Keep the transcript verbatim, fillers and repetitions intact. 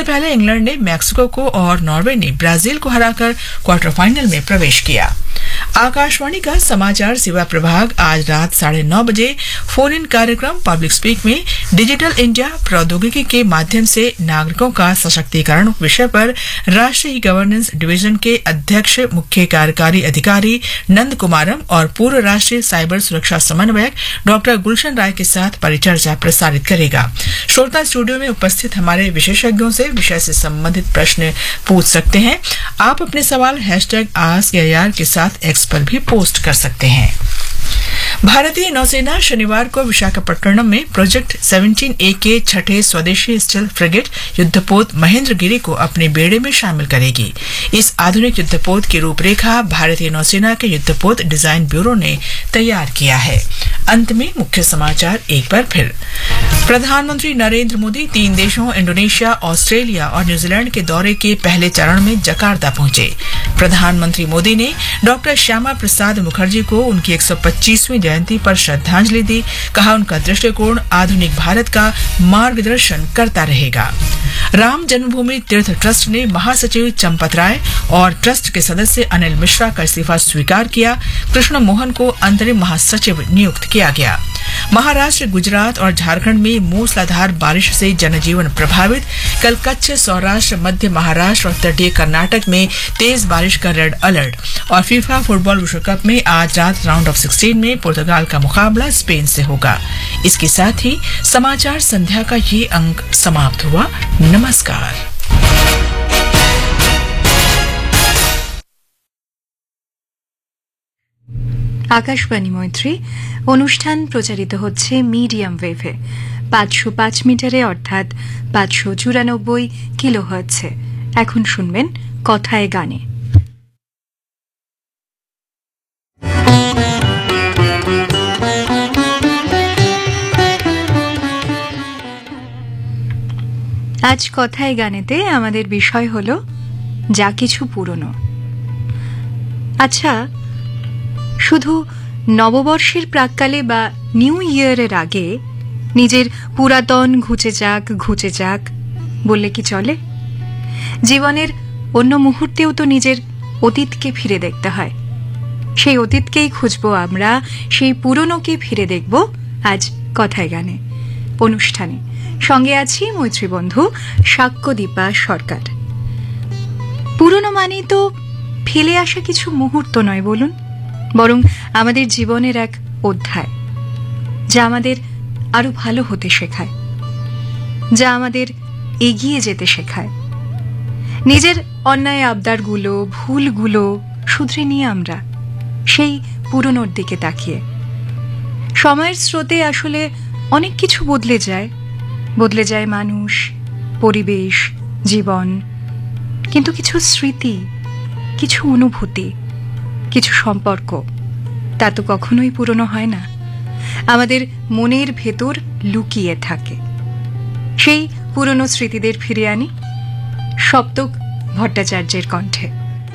इससे पहले इंग्लैंड ने मैक्सिको को और नॉर्वे ने ब्राजील को हराकर क्वार्टर फाइनल में प्रवेश किया। आकाशवाणी का समाचार सेवा प्रभाग आज रात साढ़े नौ बजे फोन इन कार्यक्रम पब्लिक स्पीक में डिजिटल इंडिया प्रौद्योगिकी के माध्यम से नागरिकों का सशक्तिकरण विषय पर राष्ट्रीय गवर्नेंस डिवीजन के अध्यक्ष मुख्य कार्यकारी अधिकारी नंद कुमारम और पूर्व राष्ट्रीय साइबर सुरक्षा समन्वयक डॉक्टर गुलशन राय के साथ परिचर्चा प्रसारित करेगा। श्रोता स्टूडियो में उपस्थित हमारे विशेषज्ञों से विषय से संबंधित प्रश्न पूछ सकते हैं। आप अपने सवाल हैशटैग आस्क एआईआर के साथ एक्स पर भी पोस्ट कर सकते हैं। भारतीय नौसेना शनिवार को विशाखापट्टनम में प्रोजेक्ट सत्रह ए के छठे स्वदेशी स्टील फ्रिगेट युद्धपोत महेंद्रगिरी को अपने बेड़े में शामिल करेगी। इस आधुनिक युद्धपोत की रूपरेखा भारतीय नौसेना के युद्धपोत डिजाइन ब्यूरो ने तैयार किया है। अंत में मुख्य समाचार एक बार फिर। प्रधानमंत्री नरेंद्र मोदी तीन देशों इंडोनेशिया, ऑस्ट्रेलिया और न्यूजीलैंड के दौरे के पहले चरण में जकार्ता पहुंचे। प्रधानमंत्री मोदी ने डॉक्टर श्यामा प्रसाद मुखर्जी को उनकी एक सौ पच्चीसवीं जयंती पर श्रद्धांजलि दी। कहा, उनका दृष्टिकोण आधुनिक भारत का मार्गदर्शन करता रहेगा। राम जन्मभूमि तीर्थ ट्रस्ट ने महासचिव चंपत राय और ट्रस्ट के सदस्य अनिल मिश्रा का इस्तीफा स्वीकार किया। कृष्ण मोहन को अंतरिम महासचिव नियुक्त किया गया। महाराष्ट्र, गुजरात और झारखंड में मूसलाधार बारिश से जनजीवन प्रभावित। कल कच्छ, सौराष्ट्र, मध्य महाराष्ट्र और तटीय कर्नाटक में तेज बारिश का रेड अलर्ट। और फीफा फुटबॉल विश्व कप में आज रात राउंड ऑफ सिक्सटीन में पुर्तगाल का मुकाबला स्पेन से होगा। इसके साथ ही समाचार संध्या का ये अंक समाप्त हुआ। नमस्कार। आकाशवाणी मैत्री অনুষ্ঠান প্রচারিত হচ্ছে মিডিয়াম ওয়েভে পাঁচশো পাঁচ মিটারে অর্থাৎ পাঁচশো চুরানব্বই কিলো হার্টজে। এখন শুনবেন কথায় গানে। আজ কথায় গানেতে আমাদের বিষয় হলো যা কিছু পুরনো। আচ্ছা, শুধু নববর্ষের প্রাক্কালে বা নিউ ইয়ারের আগে নিজের পুরাতন ঘুচে যাক ঘুচে যাক বললে কি চলে? জীবনের অন্য মুহূর্তেও তো নিজের অতীতকে ফিরে দেখতে হয়। সেই অতীতকেই খুঁজবো আমরা, সেই পুরনোকে ফিরে দেখব আজ কথায় গানে অনুষ্ঠানে। সঙ্গে আছি মৈত্রী বন্ধু সাক্ষ্যদীপা সরকার। পুরনো মানেই তো ফেলে আসা কিছু মুহূর্ত নয় বলুন, বরং আমাদের জীবনের এক অধ্যায়, যা আমাদের আরো ভালো হতে শেখায়, যা আমাদের এগিয়ে যেতে শেখায়। নিজের অন্যায় আবদারগুলো, ভুলগুলো শুধরে নিয়ে আমরা সেই পুরনোর দিকে তাকিয়ে। সময়ের স্রোতে আসলে অনেক কিছু বদলে যায়, বদলে যায় মানুষ, পরিবেশ, জীবন, কিন্তু কিছু স্মৃতি, কিছু অনুভূতি, কিছু সম্পর্ক তা তো কখনোই পুরনো হয় না, আমাদের মনের ভেতর লুকিয়ে থাকে। সেই পুরনো স্মৃতিদের ফিরে আনি সপ্তক ভট্টাচার্যের কণ্ঠে।